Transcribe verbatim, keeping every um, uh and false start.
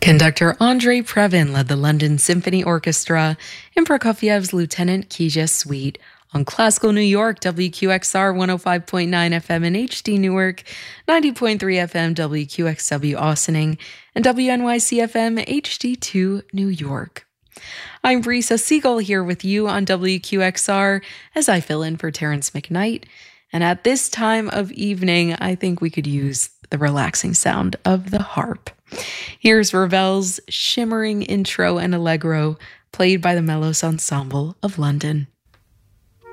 Conductor Andrei Previn led the London Symphony Orchestra in Prokofiev's Lieutenant Kija Suite on Classical New York, W Q X R one oh five point nine F M in H D Newark, ninety point three F M W Q X W Austining, and W N Y C F M H D two New York. I'm Brisa Siegel here with you on W Q X R as I fill in for Terrence McKnight. And at this time of evening, I think we could use the relaxing sound of the harp. Here's Ravel's shimmering intro and allegro, played by the Melos Ensemble of London.